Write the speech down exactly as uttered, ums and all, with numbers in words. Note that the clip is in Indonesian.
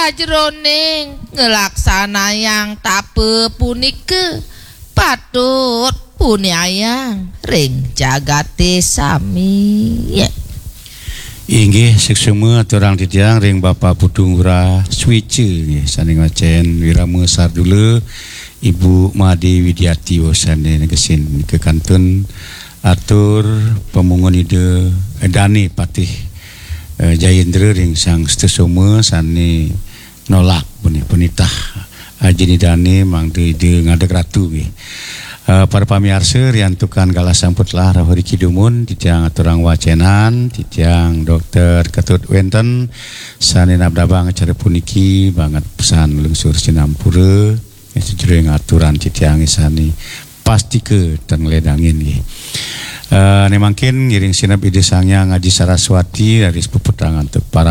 sajroning ngelaksana yang tape punike patut punyayang ring jagate sami ya. Inggih seksema turang titiang ring Bapak Putungura Swice nggih saning wacen wirama sardula Ibu Madi Widiati wasane negesin ke kantun atur pemungun ide Dani Patih eh, Jayendra ring sang stesoma sane nolak puni punitah ajini Dani mang ide ngadeg ratu nggih. Uh, para pamirsa rian tukan galah samput lah rahori kidumun titiang aturang wacenan titiang dokter Ketut Wenten sane nabdabang acara puniki banget pesan lungsur sinampura sejureng aturan titiang isani pasti ke teng ledangin nggih. Uh, ne mangkin ngiring sinep ide sangnya ngaji Saraswati dari sepuputangan untuk para